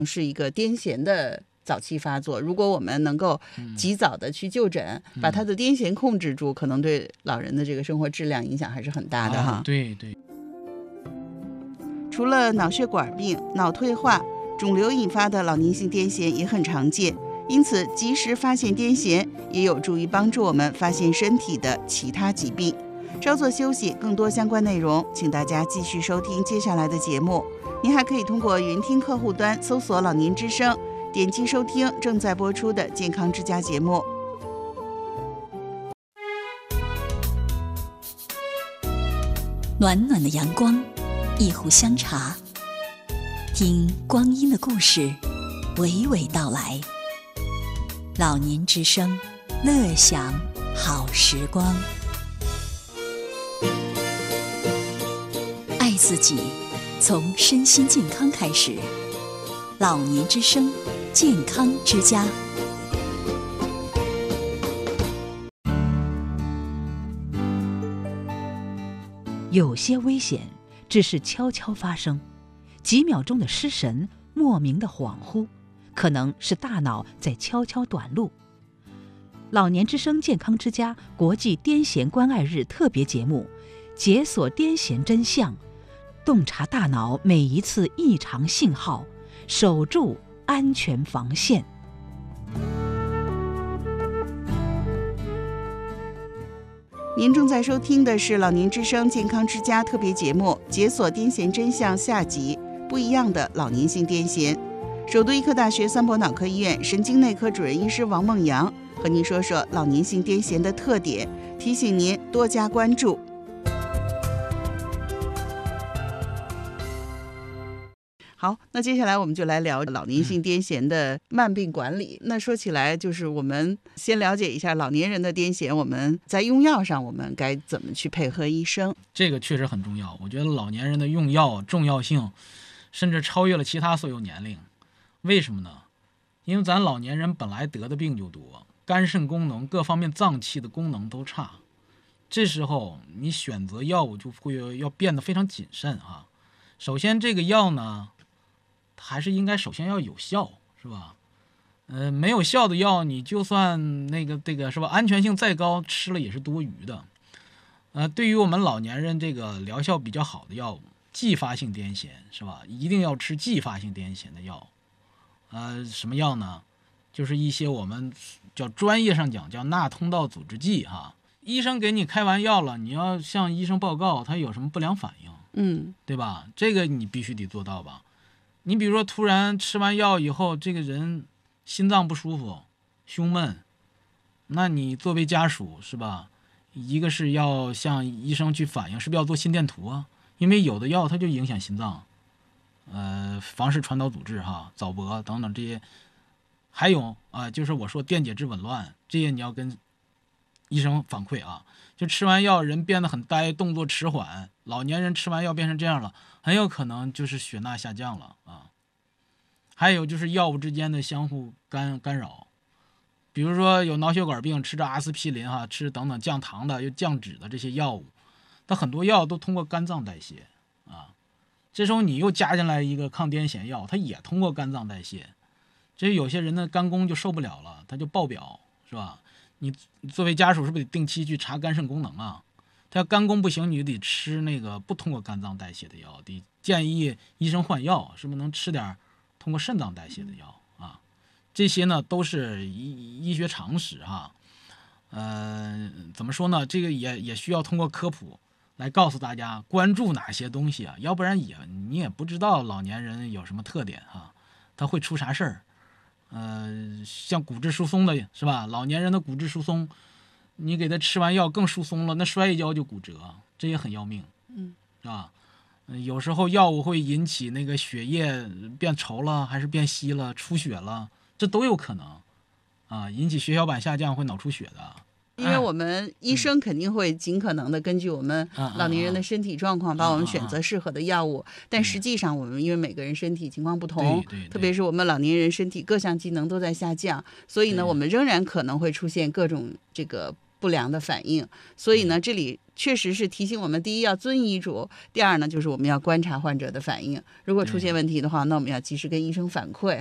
是一个癫痫的早期发作，如果我们能够及早的去就诊，把他的癫痫控制住，可能对老人的这个生活质量影响还是很大的哈。 对对。 除了脑血管病、脑退化、肿瘤引发的老年性癫痫也很常见，因此及时发现癫痫也有助于帮助我们发现身体的其他疾病。稍作休息，更多相关内容请大家继续收听接下来的节目。您还可以通过云听客户端搜索老年之声，点击收听正在播出的健康之家节目。 暖暖的阳光，一壶香茶，听光阴的故事娓娓道来。老年之声，乐享好时光。爱自己，从身心健康开始。老年之声，健康之家。 有些危险只是悄悄发生，几秒钟的失神，莫名的恍惚，可能是大脑在悄悄短路。老年之声健康之家国际癫痫关爱日特别节目，解锁癫痫真相，洞察大脑每一次异常信号，守住安全防线。 您正在收听的是老年之声健康之家特别节目《解锁癫痫真相》下集，不一样的老年性癫痫。首都医科大学三博脑科医院神经内科主任医师王梦阳和您说说老年性癫痫的特点，提醒您多加关注。好，那接下来我们就来聊老年性癫痫的慢病管理。那说起来，就是我们先了解一下老年人的癫痫，我们在用药上我们该怎么去配合医生？ 这个确实很重要。我觉得老年人的用药重要性甚至超越了其他所有年龄。为什么呢？因为咱老年人本来得的病就多，肝肾功能各方面脏器的功能都差，这时候你选择药物就会要变得非常谨慎啊。首先这个药呢还是应该首先要有效，是吧？没有效的药，你就算这个是吧，安全性再高，吃了也是多余的。对于我们老年人这个疗效比较好的药物，继发性癫痫是吧？一定要吃继发性癫痫的药。什么药呢？就是一些我们叫专业上讲叫钠通道阻滞剂哈。医生给你开完药了，你要向医生报告他有什么不良反应，对吧？这个你必须得做到吧。你比如说突然吃完药以后，这个人心脏不舒服、胸闷，那你作为家属是吧？一个是要向医生去反映，是不是要做心电图啊？因为有的药它就影响心脏，房室传导阻滞哈、早搏等等这些，还有就是我说电解质紊乱，这些你要跟医生反馈啊。就吃完药人变得很呆，动作迟缓，老年人吃完药变成这样了，很有可能就是血钠下降了啊。还有就是药物之间的相互干扰，比如说有脑血管病吃着阿司匹林哈，吃等等降糖的又降脂的这些药物，它很多药都通过肝脏代谢啊。这时候你又加进来一个抗癫痫药，它也通过肝脏代谢，这有些人的肝功就受不了了，他就爆表是吧？你作为家属是不是得定期去查肝肾功能啊？他要肝功不行，你就得吃那个不通过肝脏代谢的药，得建议医生换药，是不是能吃点通过肾脏代谢的药啊？这些呢都是医学常识哈。怎么说呢？这个也需要通过科普来告诉大家关注哪些东西啊，要不然你也不知道老年人有什么特点哈，他会出啥事儿。像骨质疏松的是吧？老年人的骨质疏松，你给他吃完药更疏松了，那摔一跤就骨折，这也很要命，是吧？有时候药物会引起那个血液变稠了，还是变稀了，出血了，这都有可能啊，引起血小板下降，会脑出血的。 因为我们医生肯定会尽可能的根据我们老年人的身体状况帮我们选择适合的药物，但实际上我们因为每个人身体情况不同，特别是我们老年人身体各项机能都在下降，所以呢我们仍然可能会出现各种这个不良的反应。所以呢，这里确实是提醒我们，第一要遵医嘱，第二呢就是我们要观察患者的反应，如果出现问题的话，那我们要及时跟医生反馈。